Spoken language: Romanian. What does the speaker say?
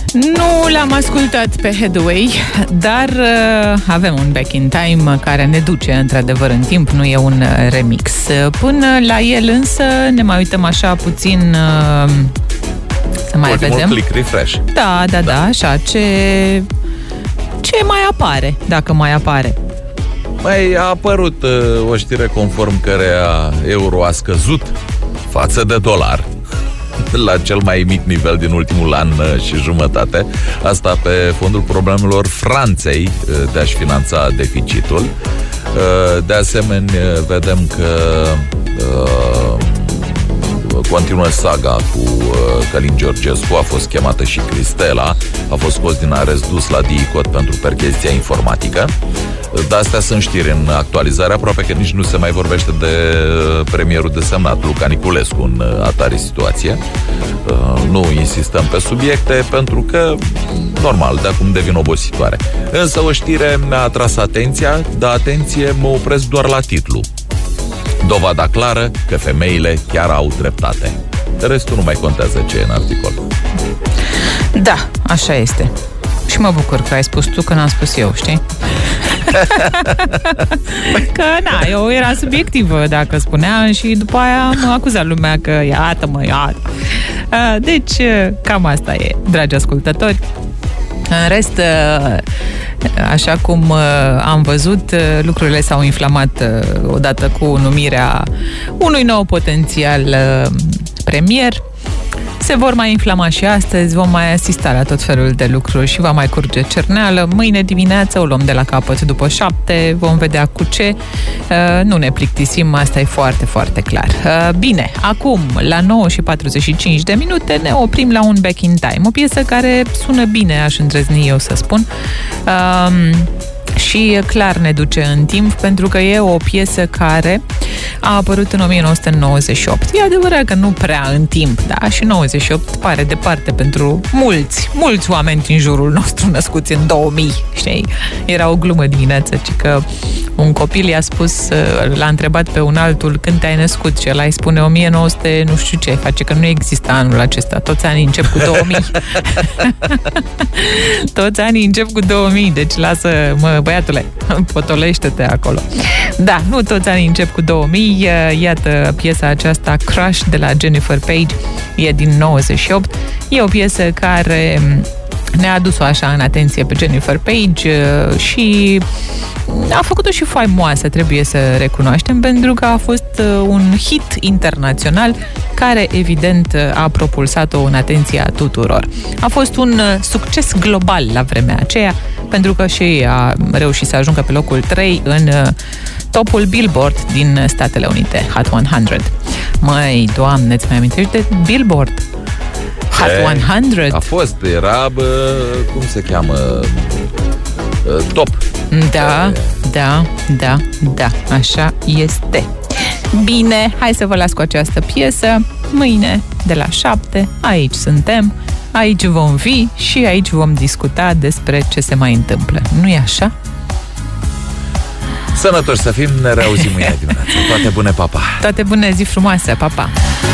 Nu l-am ascultat pe Hathaway, dar avem un Back in Time care ne duce într-adevăr în timp, nu e un remix. Până la el însă ne mai uităm așa puțin să mai vedem. Click refresh. Da, așa, ce mai apare, dacă mai apare. Mai a apărut o știre conform căreia euro a scăzut față de dolar la cel mai mic nivel din ultimul an și jumătate. Asta pe fondul problemelor Franței de a-și finanța deficitul. De asemenea, vedem că continuă saga cu Călin Georgescu, a fost chemată și Cristela, a fost scos din arest, dus la DICOT pentru percheziția informatică. Dar astea sunt știri în actualizare, aproape că nici nu se mai vorbește de premierul desemnat, Luca Niculescu, în atare situație. Nu insistăm pe subiecte, pentru că, normal, de acum devin obositoare. Însă o știre mi-a atras atenția, dar atenție, mă opresc doar la titlu. Dovada clară că femeile chiar au dreptate. Restul nu mai contează ce e în articol. Da, așa este. Și mă bucur că ai spus tu, că n-am spus eu, știi? Că, eu era subiectivă dacă spuneam și după aia mă acuza lumea că iată. Deci, cam asta e, dragi ascultători. În rest, așa cum am văzut, lucrurile s-au inflamat odată cu numirea unui nou potențial premier. Se vor mai inflama și astăzi, vom mai asista la tot felul de lucruri și va mai curge cerneală. Mâine dimineață o luăm de la capăt după 7, vom vedea cu ce. Nu ne plictisim, asta e foarte, foarte clar. Bine, acum, la 9:45 de minute, ne oprim la un Back in Time, o piesă care sună bine, aș îndrăzni eu să spun. Și clar ne duce în timp, pentru că e o piesă care a apărut în 1998. E adevărat că nu prea în timp, da? Și 98 pare departe pentru mulți oameni din jurul nostru născuți în 2000, știi? Era o glumă dimineață, ci că un copil i-a spus, l-a întrebat pe un altul când te-ai născut și ăla îi spune 1900 nu știu ce, face că nu există anul acesta, toți anii încep cu 2000. Toți anii încep cu 2000, deci lasă-mă, băiatule, potolește-te acolo. Da, nu toți anii încep cu 2000. Iată piesa aceasta, Crush, de la Jennifer Page, e din 98. E o piesă care ne-a adus-o așa în atenție pe Jennifer Page și a făcut-o și faimoasă, trebuie să recunoaștem, pentru că a fost un hit internațional care, evident, a propulsat-o în atenția tuturor. A fost un succes global la vremea aceea, pentru că și a reușit să ajungă pe locul 3 în topul Billboard din Statele Unite, Hot 100. Măi, Doamne, îți mai amintești de Billboard? Hot 100. A fost, era, cum se cheamă, top. Da, așa este. Bine, hai să vă las cu această piesă. Mâine, de la 7, aici suntem, aici vom fi și aici vom discuta despre ce se mai întâmplă. Nu-i așa? Sănătoși să fim, ne reauzim mâine dimineață. Toate bune, pa, pa! Toate bune, zi frumoasă, pa, pa!